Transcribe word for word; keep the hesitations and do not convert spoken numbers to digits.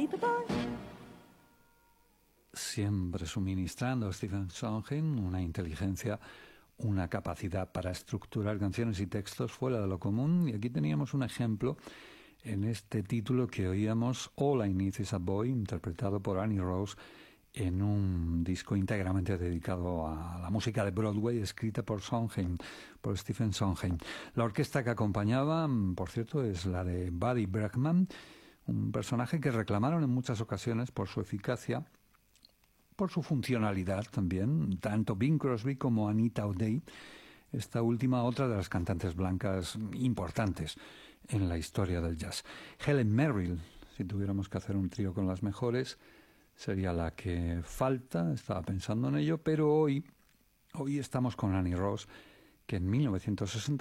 Siempre suministrando a Stephen Sondheim una inteligencia, una capacidad para estructurar canciones y textos fuera de lo común. Y aquí teníamos un ejemplo en este título que oíamos, All I Need Is a Boy, interpretado por Annie Rose, en un disco íntegramente dedicado a la música de Broadway, escrita por Sondheim, por Stephen Sondheim. La orquesta que acompañaba, por cierto, es la de Buddy Bregman, un personaje que reclamaron en muchas ocasiones por su eficacia, por su funcionalidad también, tanto Bing Crosby como Anita O'Day, esta última otra de las cantantes blancas importantes en la historia del jazz. Helen Merrill, si tuviéramos que hacer un trío con las mejores, sería la que falta, estaba pensando en ello, pero hoy, hoy estamos con Annie Rose, que en mil novecientos sesenta